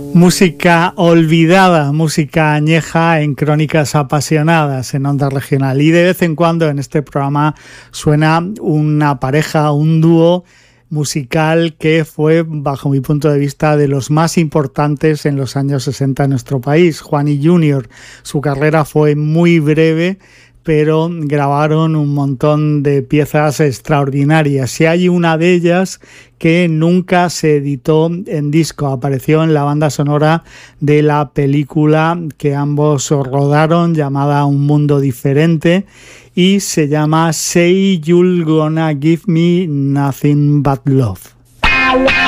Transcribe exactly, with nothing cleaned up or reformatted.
Música olvidada, música añeja en Crónicas Apasionadas en Onda Regional. Y de vez en cuando en este programa suena una pareja, un dúo musical que fue, bajo mi punto de vista, de los más importantes en los años sesenta en nuestro país. Juani junior Su carrera fue muy breve, pero grabaron un montón de piezas extraordinarias. Y hay una de ellas que nunca se editó en disco, apareció en la banda sonora de la película que ambos rodaron, llamada Un Mundo Diferente, y se llama Say You're Gonna Give Me Nothing But Love.